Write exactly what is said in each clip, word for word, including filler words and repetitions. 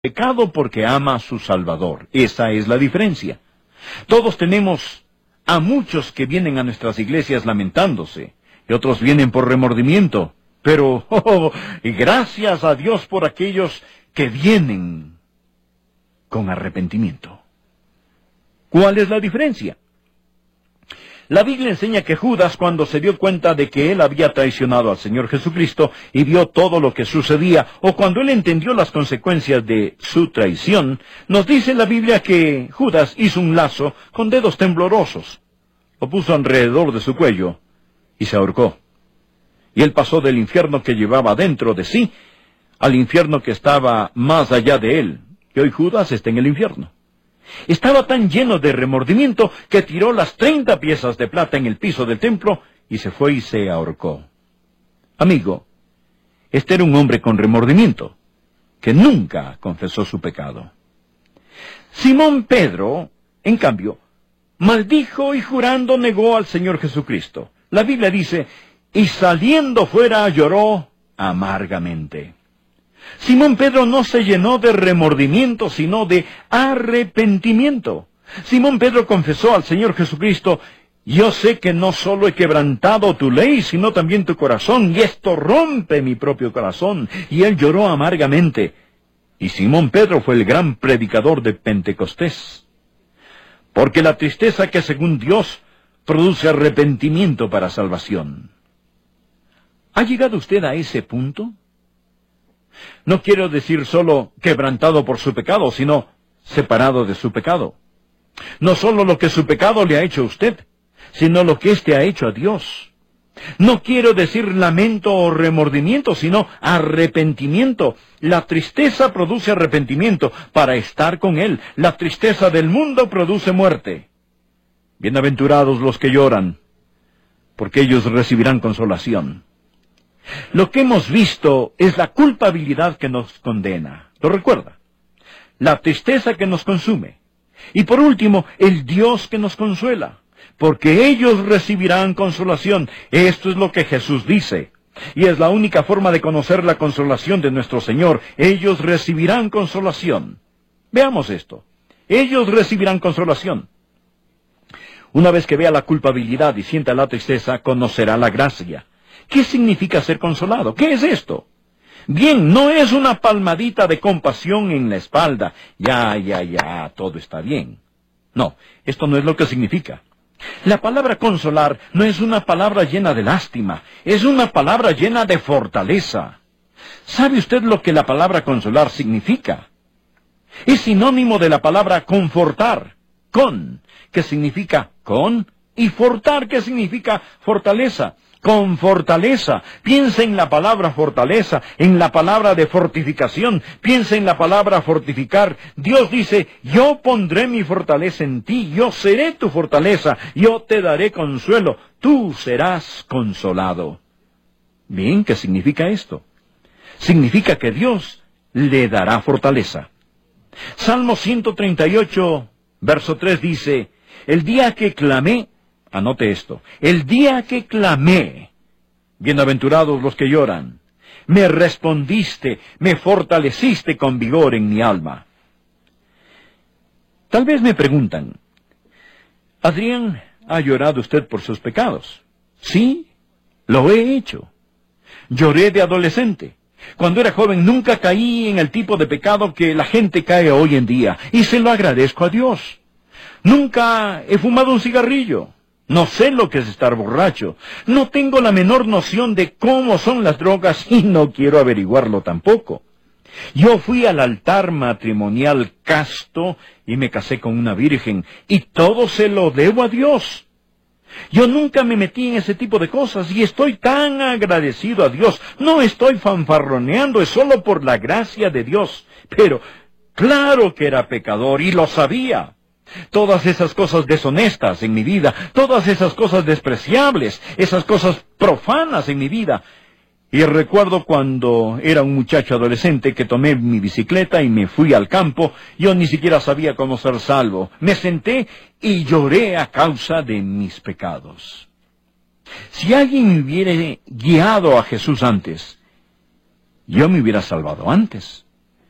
pecado porque ama a su Salvador. Esa es la diferencia. Todos tenemos a muchos que vienen a nuestras iglesias lamentándose, y otros vienen por remordimiento. Pero, oh, oh, y gracias a Dios por aquellos que vienen con arrepentimiento. ¿Cuál es la diferencia? La Biblia enseña que Judas, cuando se dio cuenta de que él había traicionado al Señor Jesucristo y vio todo lo que sucedía, o cuando él entendió las consecuencias de su traición, nos dice la Biblia que Judas hizo un lazo con dedos temblorosos, lo puso alrededor de su cuello y se ahorcó. Y él pasó del infierno que llevaba dentro de sí al infierno que estaba más allá de él. Y hoy Judas está en el infierno. Estaba tan lleno de remordimiento que tiró las treinta piezas de plata en el piso del templo y se fue y se ahorcó. Amigo, este era un hombre con remordimiento, que nunca confesó su pecado. Simón Pedro, en cambio, maldijo y jurando negó al Señor Jesucristo. La Biblia dice, y saliendo fuera lloró amargamente. Simón Pedro no se llenó de remordimiento, sino de arrepentimiento. Simón Pedro confesó al Señor Jesucristo, yo sé que no solo he quebrantado tu ley, sino también tu corazón, y esto rompe mi propio corazón. Y él lloró amargamente. Y Simón Pedro fue el gran predicador de Pentecostés. Porque la tristeza que según Dios produce arrepentimiento para salvación. ¿Ha llegado usted a ese punto? No quiero decir solo quebrantado por su pecado, sino separado de su pecado. No solo lo que su pecado le ha hecho a usted, sino lo que éste ha hecho a Dios. No quiero decir lamento o remordimiento, sino arrepentimiento. La tristeza produce arrepentimiento para estar con Él. La tristeza del mundo produce muerte. Bienaventurados los que lloran, porque ellos recibirán consolación. Lo que hemos visto es la culpabilidad que nos condena. ¿Lo recuerda? La tristeza que nos consume. Y por último, el Dios que nos consuela. Porque ellos recibirán consolación. Esto es lo que Jesús dice. Y es la única forma de conocer la consolación de nuestro Señor. Ellos recibirán consolación. Veamos esto. Ellos recibirán consolación. Una vez que vea la culpabilidad y sienta la tristeza, conocerá la gracia. ¿Qué significa ser consolado? ¿Qué es esto? Bien, no es una palmadita de compasión en la espalda. Ya, ya, ya, todo está bien. No, esto no es lo que significa. La palabra consolar no es una palabra llena de lástima, es una palabra llena de fortaleza. ¿Sabe usted lo que la palabra consolar significa? Es sinónimo de la palabra confortar, con, que significa con, y fortar, que significa fortaleza. Con fortaleza. Piensa en la palabra fortaleza, en la palabra de fortificación. Piensa en la palabra fortificar. Dios dice, yo pondré mi fortaleza en ti, yo seré tu fortaleza, yo te daré consuelo, tú serás consolado. Bien, ¿qué significa esto? Significa que Dios le dará fortaleza. Salmo ciento treinta y ocho, verso tres dice, el día que clamé, anote esto, el día que clamé, bienaventurados los que lloran, me respondiste, me fortaleciste con vigor en mi alma. Tal vez me preguntan, Adrián, ¿ha llorado usted por sus pecados? Sí, lo he hecho. Lloré de adolescente. Cuando era joven nunca caí en el tipo de pecado que la gente cae hoy en día, y se lo agradezco a Dios. Nunca he fumado un cigarrillo. No sé lo que es estar borracho. No tengo la menor noción de cómo son las drogas y no quiero averiguarlo tampoco. Yo fui al altar matrimonial casto y me casé con una virgen y todo se lo debo a Dios. Yo nunca me metí en ese tipo de cosas y estoy tan agradecido a Dios. No estoy fanfarroneando, es solo por la gracia de Dios. Pero claro que era pecador y lo sabía. Todas esas cosas deshonestas en mi vida, todas esas cosas despreciables, esas cosas profanas en mi vida. Y recuerdo cuando era un muchacho adolescente que tomé mi bicicleta y me fui al campo, yo ni siquiera sabía cómo ser salvo. Me senté y lloré a causa de mis pecados. Si alguien me hubiera guiado a Jesús antes, yo me hubiera salvado antes.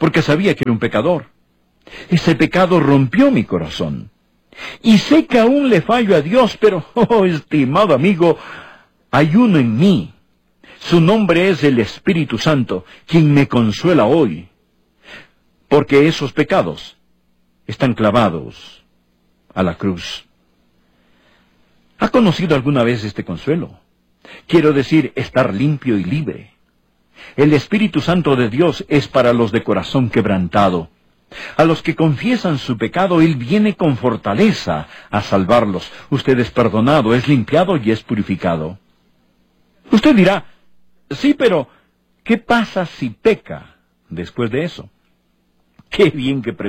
porque sabía que era un pecador. Ese pecado rompió mi corazón. Y sé que aún le fallo a Dios, pero, oh, estimado amigo, hay uno en mí. Su nombre es el Espíritu Santo, quien me consuela hoy. Porque esos pecados están clavados a la cruz. ¿Ha conocido alguna vez este consuelo? Quiero decir, estar limpio y libre. El Espíritu Santo de Dios es para los de corazón quebrantado. A los que confiesan su pecado, Él viene con fortaleza a salvarlos. Usted es perdonado, es limpiado y es purificado. Usted dirá, sí, pero ¿qué pasa si peca después de eso? Qué bien que pregunta.